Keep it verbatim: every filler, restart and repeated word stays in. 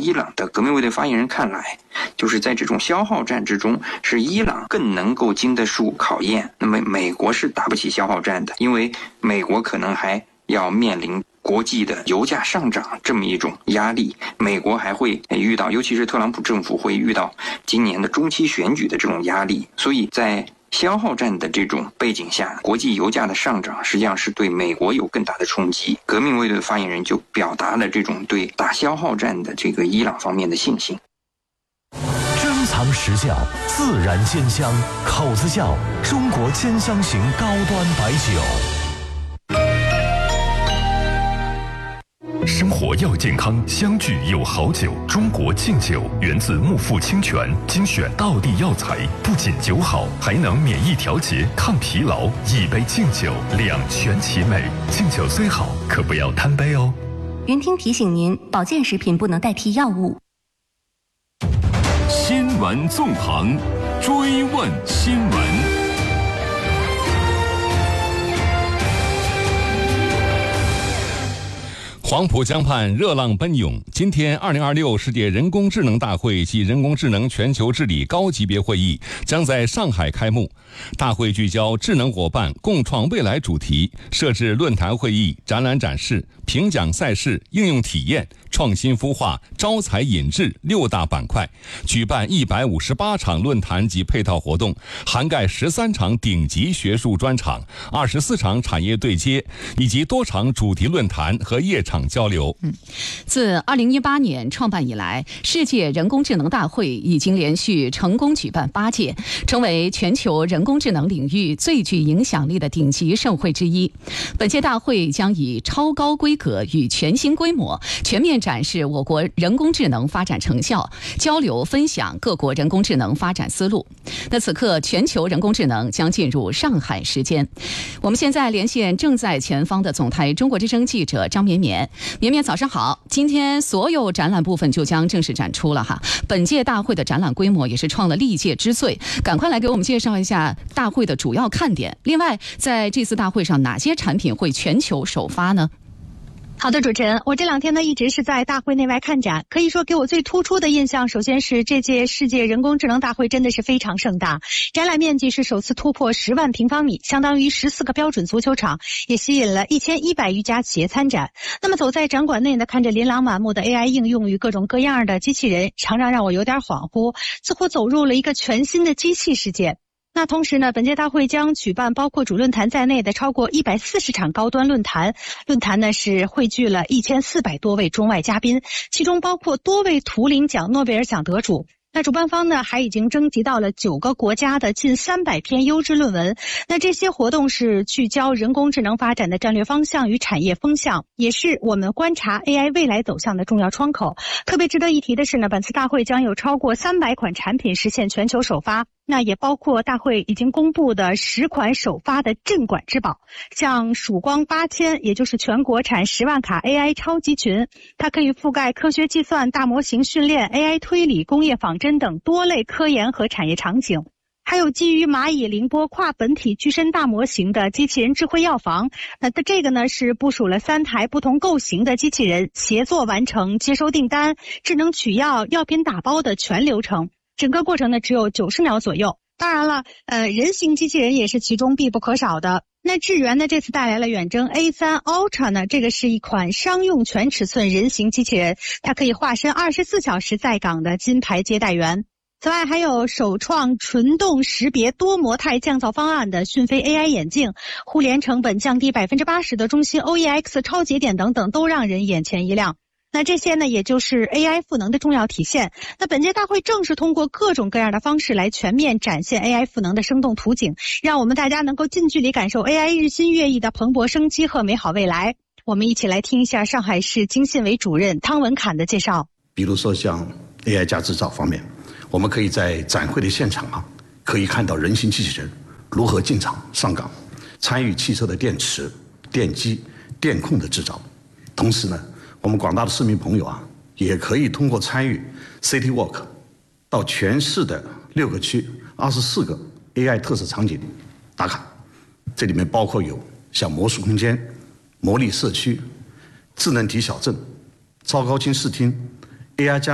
伊朗的革命卫队发言人看来，就是在这种消耗战之中，是伊朗更能够经得住考验。那么美国是打不起消耗战的，因为美国可能还要面临国际的油价上涨这么一种压力，美国还会遇到，尤其是特朗普政府会遇到今年的中期选举的这种压力。所以在消耗战的这种背景下，国际油价的上涨实际上是对美国有更大的冲击。革命卫队的发言人就表达了这种对打消耗战的这个伊朗方面的信心。 珍藏实窖，自然鲜香，口子窖中国兼香型高端白酒。 生活要健康，相聚有好酒。中国敬酒源自木富清泉，精选道地药材，不仅酒好，还能免疫调节、抗疲劳。一杯敬酒，两全其美。敬酒虽好，可不要贪杯哦。 云听提醒您，保健食品不能代替药物。 新闻纵横，追问新闻。 黄浦江畔热浪奔涌。今天二零二六世界人工智能大会及人工智能全球治理高级别会议将在上海开幕。大会聚焦智能伙伴共创未来主题，设置论坛会议、展览展示、评奖赛事、应用体验、创新孵化、招才引智六大板块，举办一百五十八场论坛及配套活动，涵盖十三场顶级学术专场、二十四场产业对接，以及多场主题论坛和夜场交流。 嗯，自二零一八年创办以来，世界人工智能大会已经连续成功举办八届，成为全球人工智能领域最具影响力的顶级盛会之一。本届大会将以超高规格与全新规模，全面展示我国人工智能发展成效，交流分享各国人工智能发展思路。那此刻，全球人工智能将进入上海时间。我们现在连线正在前方的总台中国之声记者张绵绵。绵绵早上好，今天所有展览部分就将正式展出了哈。本届大会的展览规模也是创了历届之最，赶快来给我们介绍一下大会的主要看点。另外，在这次大会上，哪些产品会全球首发呢？ 好的，主持人，我这两天呢一直是在大会内外看展，可以说给我最突出的印象，首先是这届世界人工智能大会真的是非常盛大，展览面积是首次突破十万平方米，相当于十四个标准足球场，也吸引了一千一百余家企业参展。那么走在展馆内呢，看着琳琅满目的 A I 应用与各种各样的机器人，常常让我有点恍惚，似乎走入了一个全新的机器世界。那同时呢，本届大会将举办包括主论坛在内的超过一百四十场高端论坛，论坛呢是汇聚了一千四百多位中外嘉宾，其中包括多位图灵奖、诺贝尔奖得主。那主办方呢还已经征集到了九个国家的近三百篇优质论文。那这些活动是聚焦人工智能发展的战略方向与产业风向，也是我们观察 A I 未来走向的重要窗口。特别值得一提的是呢，本次大会将有超过三百款产品实现全球首发，那也包括大会已经公布的十款首发的镇馆之宝，像曙光八千，也就是全国产十万卡 A I 超级群，它可以覆盖科学计算、大模型训练、A I 推理、工业仿真等多类科研和产业场景。还有基于蚂蚁凌波跨本体具身大模型的机器人智慧药房，那这个呢是部署了三台不同构型的机器人，协作完成接收订单、智能取药、药品打包的全流程。整个过程呢只有九十秒左右。当然了，呃，人形机器人也是其中必不可少的。那智源呢这次带来了远征 A 三 Ultra 呢，这个是一款商用全尺寸人形机器人，它可以化身二十四小时在岗的金牌接待员。此外还有首创纯动识别多模态降噪方案的讯飞 A I 眼镜，互联成本降低 百分之八十 的中芯 O E X 超节点等等，都让人眼前一亮。那这些呢，也就是 A I 赋能的重要体现。那本届大会正是通过各种各样的方式来全面展现 A I 赋能的生动图景，让我们大家能够近距离感受 A I 日新月异的蓬勃生机和美好未来。我们一起来听一下上海市经信委主任汤文侃的介绍。 比如说像 A I 加制造方面，我们可以在展会的现场啊，可以看到人形机器人如何进场上岗，参与汽车的电池、电机、电控的制造。同时呢，我们广大的市民朋友啊，也可以通过参与 City Walk 到全市的六个区、二十四个 A I 特色场景打卡。这里面包括有像魔术空间、魔力社区、智能体小镇、超高清视听、A I 加